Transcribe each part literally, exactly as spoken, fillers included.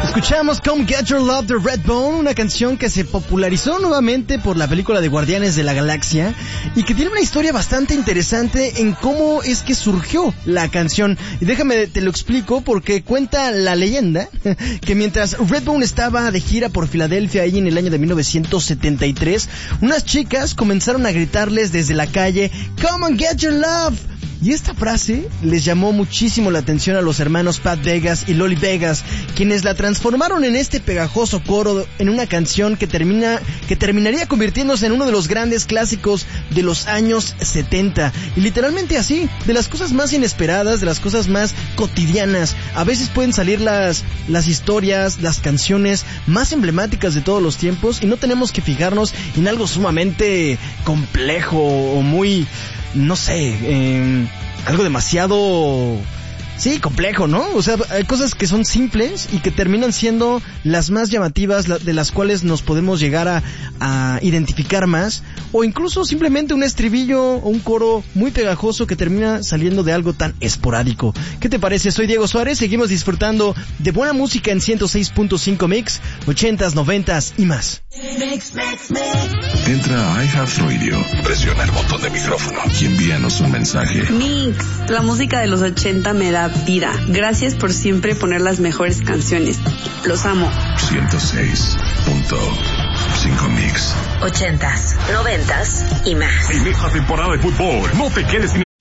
Escuchamos Come Get Your Love de Redbone, una canción que se popularizó nuevamente por la película de Guardianes de la Galaxia y que tiene una historia bastante interesante en cómo es que surgió la canción. Y déjame te lo explico porque cuenta la leyenda que mientras Redbone estaba de gira por Filadelfia ahí en el año de mil novecientos setenta y tres, unas chicas comenzaron a gritarles desde la calle Come and Get Your Love. Y esta frase les llamó muchísimo la atención a los hermanos Pat Vegas y Loli Vegas, quienes la transformaron en este pegajoso coro en una canción que termina que terminaría convirtiéndose en uno de los grandes clásicos de los años setenta. Y literalmente así, de las cosas más inesperadas, de las cosas más cotidianas, a veces pueden salir las las historias, las canciones más emblemáticas de todos los tiempos y no tenemos que fijarnos en algo sumamente complejo o muy, no sé, eh, algo demasiado, sí, complejo, ¿no? O sea, hay cosas que son simples y que terminan siendo las más llamativas, la, de las cuales nos podemos llegar a, a identificar más, o incluso simplemente un estribillo o un coro muy pegajoso que termina saliendo de algo tan esporádico. ¿Qué te parece? Soy Diego Suárez, seguimos disfrutando de buena música en ciento seis punto cinco Mix, ochentas, noventas y más. Mix, mix, mix. Entra a iHeartRadio, presiona el botón de micrófono y envíanos un mensaje. Mix, la música de los ochenta me da vida. Gracias por siempre poner las mejores canciones. Los amo. ciento seis punto cinco Mix. Ochentas, noventas y más. En esta temporada de fútbol, no te quedes sin...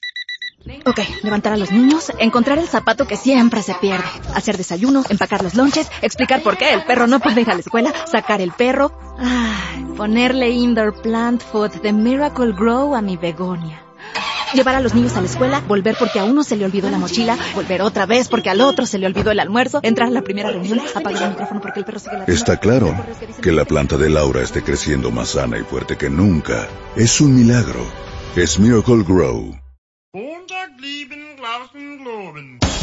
Ok, levantar a los niños, encontrar el zapato que siempre se pierde, hacer desayunos, empacar los lonches, explicar por qué el perro no puede ir a la escuela, sacar el perro, ay, ponerle indoor plant food de Miracle Grow a mi begonia. Llevar a los niños a la escuela, volver porque a uno se le olvidó la mochila, volver otra vez porque al otro se le olvidó el almuerzo, entrar a la primera reunión, apagar el micrófono porque el perro sigue la... Está claro que la planta de Laura esté creciendo más sana y fuerte que nunca. Es un milagro. Es Miracle Grow. Montag, lieben, Glauben, Globen.